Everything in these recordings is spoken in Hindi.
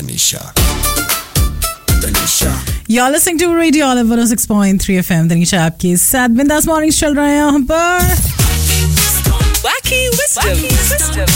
Tanisha. You're listening to Radio Olive 106.3 FM. Tanisha आपके साथ बिंदास मॉर्निंग्स चल रहे हैं यहाँ पर. Wacky Wisdom.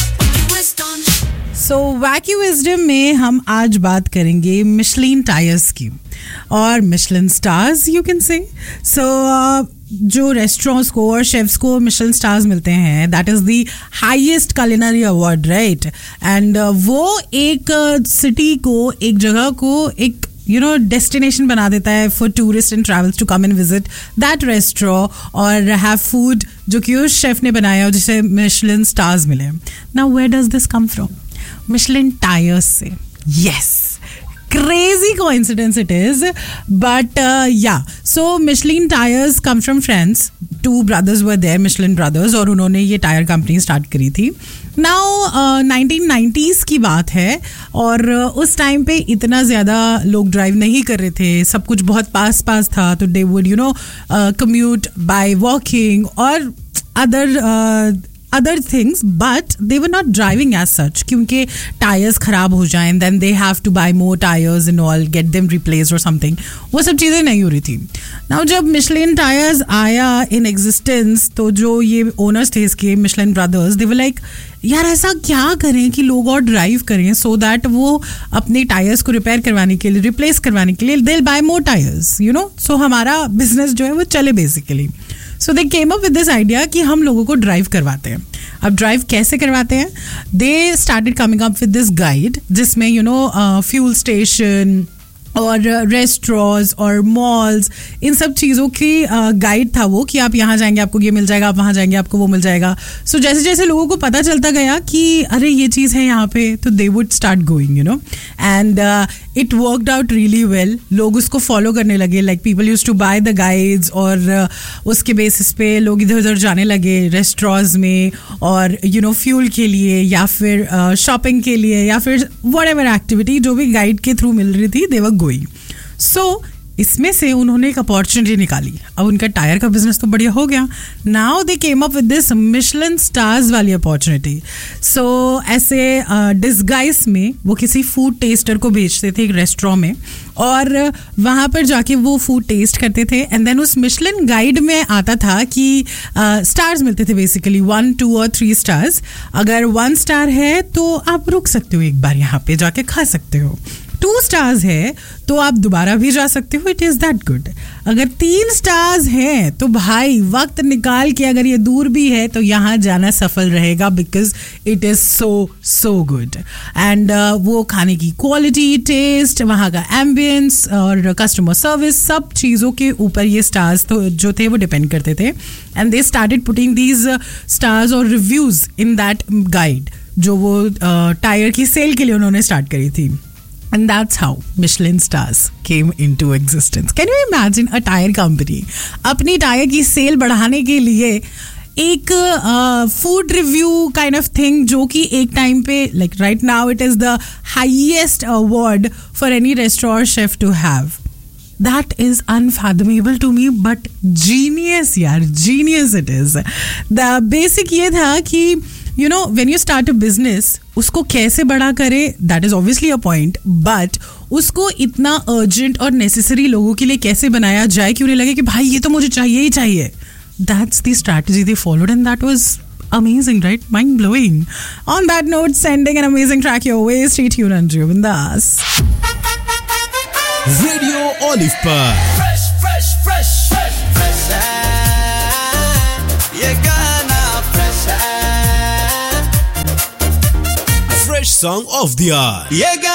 So Wacky Wisdom में हम आज बात करेंगे मिशलिन टायर्स की और Michelin stars you can say. सो जो रेस्टोरेंट्स को और शेफ्स को मिशलिन स्टार्स मिलते हैं, that is the highest culinary award, right. And वो एक सिटी को, एक जगह को एक डेस्टिनेशन बना देता है for tourist and travels to come and visit that restaurant और हैव फूड जो कि उस शेफ ने बनाया और जिसे मिशलिन स्टार्स मिले. Now where does this come from? Michelin tyres से. Yes, crazy coincidence it is, but so Michelin tires come from France. Two brothers were there, Michelin brothers, और उन्होंने ये टायर कंपनी स्टार्ट करी थी. Now 1990s की बात है और उस टाइम पे इतना ज़्यादा लोग ड्राइव नहीं कर रहे थे, सब कुछ बहुत पास था, तो they would commute by walking और other things, but they were not driving as such क्योंकि टायर्स ख़राब हो जाएं, then they have to buy more tires and all, get them replaced or something. वो सब चीज़ें नहीं हो रही थी. Now जब मिशलिन टायर्स आया in existence, तो जो ये ओनर्स थे इसके, Michelin brothers, they were like, यार ऐसा क्या करें कि लोग और ड्राइव करें सो दैट वो अपने टायर्स को रिपेयर करवाने के लिए, रिप्लेस करवाने के लिए they'll buy more tires, so हमारा बिजनेस जो है वो चले basically. So they came up with this idea कि हम लोगों को ड्राइव करवाते हैं. अब ड्राइव कैसे करवाते हैं? They started coming up with this guide जिसमें फ्यूल स्टेशन और रेस्टोरेंट्स और मॉल्स, इन सब चीज़ों की गाइड था वो कि आप यहाँ जाएंगे आपको ये मिल जाएगा, आप वहाँ जाएंगे आपको वो मिल जाएगा. सो जैसे जैसे लोगों को पता चलता गया कि अरे ये चीज़ है यहाँ पे, तो they would start going and it worked out really well. लोग उसको फॉलो करने लगे, like people use to by the guides और उसके बेसिस पे लोग इधर उधर जाने लगे रेस्टोरेंट्स में और फ्यूल के लिए या फिर शॉपिंग के लिए या फिर व्हाटएवर एक्टिविटी जो भी गाइड के थ्रू मिल रही थी, दे वर गोइंग. सो इसमें से उन्होंने एक अपॉर्चुनिटी निकाली. अब उनका टायर का बिजनेस तो बढ़िया हो गया. Now they came up with this Michelin stars वाली अपॉर्चुनिटी. सो ऐसे डिस्गाइज में वो किसी फूड टेस्टर को भेजते थे एक रेस्टोरेंट में और वहाँ पर जाके वो फूड टेस्ट करते थे एंड देन उस मिशलिन गाइड में आता था कि स्टार्स मिलते थे बेसिकली 1, 2 और 3 स्टार्स. अगर 1 स्टार है तो आप रुक सकते हो, एक बार यहाँ पे जाके खा सकते हो. 2 स्टार्स है तो आप दोबारा भी जा सकते हो, इट इज़ दैट गुड. अगर 3 स्टार्स हैं तो भाई वक्त निकाल के अगर ये दूर भी है तो यहाँ जाना सफल रहेगा because it is so good. And वो खाने की क्वालिटी, टेस्ट, वहाँ का एम्बियंस और कस्टमर सर्विस, सब चीज़ों के ऊपर ये स्टार्स तो जो थे वो डिपेंड करते थे. And they started putting these stars और रिव्यूज़ इन दैट गाइड जो वो टायर की सेल के लिए उन्होंने स्टार्ट करी थी. And that's how Michelin stars came into existence. Can you imagine a tire company अपनी टायर की सेल बढ़ाने के लिए एक food review kind of thing जो कि एक टाइम पे, like right now it is the highest award for any restaurant chef to have. That is unfathomable to me, but genius यार, genius it is. The basic ये था कि when you start a business, उसको कैसे बड़ा करे, that is obviously a point, but उसको इतना urgent और necessary लोगों के लिए कैसे बनाया जाए कि उन्हें लगे कि भाई ये तो मुझे चाहिए ही चाहिए. That's the strategy they followed and that was amazing, right? Mind blowing. On that note, sending an amazing track your way. Stay tuned and Bindas. Radio Olive पर Fresh ये गाना fresh Fresh Song of the Hour. ये